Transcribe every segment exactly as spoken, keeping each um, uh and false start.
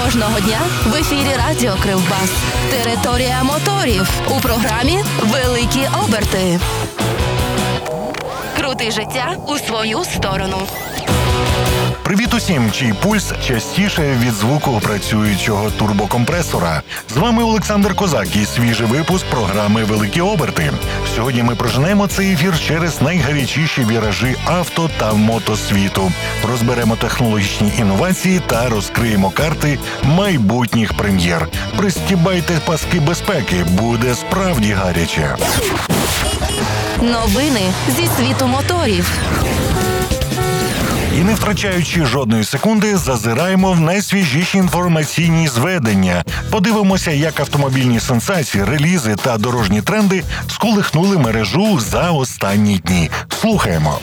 Кожного дня в ефірі Радіо Кривбас. Територія моторів. У програмі «Великі оберти». Крути життя у свою сторону. Привіт усім, чий пульс частіше від звуку працюючого турбокомпресора. З вами Олександр Козак і свіжий випуск програми «Великі оберти». Сьогодні ми проженемо цей ефір через найгарячіші віражі авто та мотосвіту. Розберемо технологічні інновації та розкриємо карти майбутніх прем'єр. Пристібайте паски безпеки, буде справді гаряче. Новини зі світу моторів. І не втрачаючи жодної секунди, зазираємо в найсвіжіші інформаційні зведення. Подивимося, як автомобільні сенсації, релізи та дорожні тренди сколихнули мережу за останні дні. Слухаємо.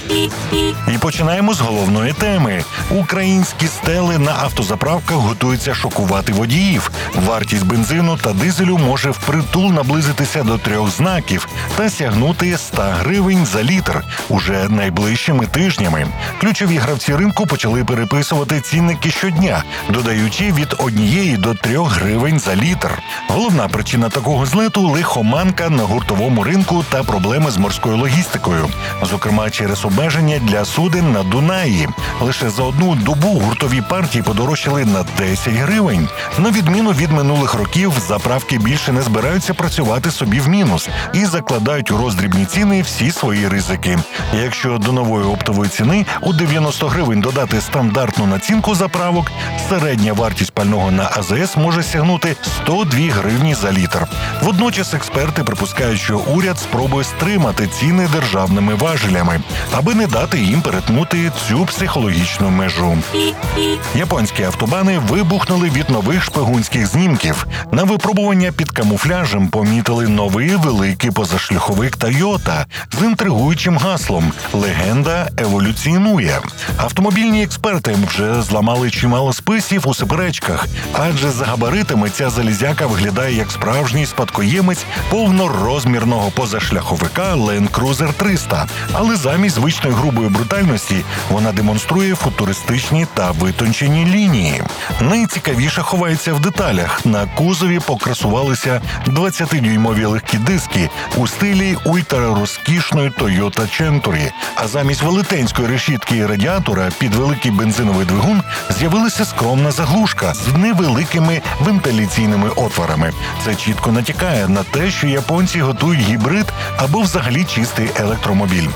І починаємо з головної теми. Українські стели на автозаправках готуються шокувати водіїв. Вартість бензину та дизелю може впритул наблизитися до трьох знаків та сягнути сто гривень за літр уже найближчими тижнями. Ключові гравці ринку почали переписувати цінники щодня, додаючи від однієї до трьох гривень за літр. Головна причина такого злету – лихоманка на гуртовому ринку та проблеми з морською логістикою. Зокрема, через обмеження для суден на Дунаї. Лише за одну добу гуртові партії подорожчали на десять гривень. На відміну від минулих років, заправки більше не збираються працювати собі в мінус і закладають у роздрібні ціни всі свої ризики. Якщо до нової оптової ціни у дев'яносто гривень додати стандартну націнку заправок, середня вартість пального на А З С може сягнути сто дві гривні за літр. Водночас експерти припускають, що уряд спробує стримати ціни державними важелями, аби не дати їм перетнути цю психологічну межу. Японські автобани вибухнули від нових шпигунських знімків. На випробування під камуфляжем помітили новий великий позашляховик Toyota з інтригуючим гаслом «Легенда еволюціонує». Автомобільні експерти вже зламали чимало списів у суперечках, адже за габаритами ця залізяка виглядає як справжній спадкоємець повнорозмірного позашляховика Land Cruiser триста. Але замість звичної грубої брутальності вона демонструє футуристичні та витончені лінії. Найцікавіше ховається в деталях. На кузові покрасувалися двадцятидюймові легкі диски у стилі ультрарозкішної Toyota Century, а замість велетенської решітки і радіатора під великий бензиновий двигун з'явилася скромна заглушка з невеликими вентиляційними отворами. Це чітко натякає на те, що японці готують гібрид або взагалі чистий електромобіль.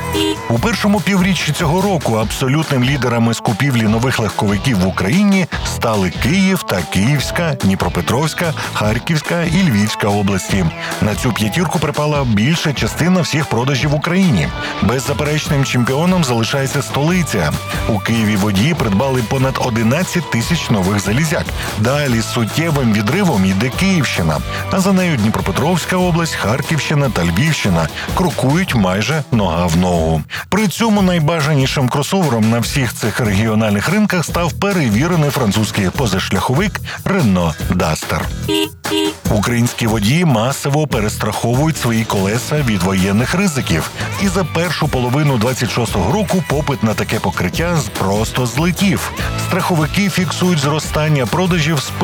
У першому півріччі цього року абсолютним лідерами з купівлі нових легковиків в Україні стали Київ та Київська, Дніпропетровська, Харківська і Львівська області. На цю п'ятірку припала більша частина всіх продажів в Україні. Беззаперечним чемпіоном залишається столиця. У Києві водії придбали понад одинадцять тисяч нових залізяк. Далі з суттєвим відривом йде Київщина, а за нею Дніпропетровська область, Харківщина та Львівщина крокують майже нога в ногу. При цьому найбажанішим кросовером на всіх цих регіональних ринках став перевірений французький позашляховик Renault Duster. Українські водії масово перестраховують свої колеса від воєнних ризиків. І за першу половину двадцять шостого року попит на таке покриття просто злетів. Страховики фіксують зростання продажів з